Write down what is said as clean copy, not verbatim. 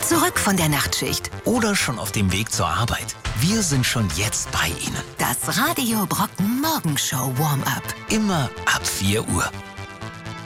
Zurück von der Nachtschicht. Oder schon auf dem Weg zur Arbeit. Wir sind schon jetzt bei Ihnen. Das Radio Brocken Morgenshow Warm-up. Immer ab 4 Uhr.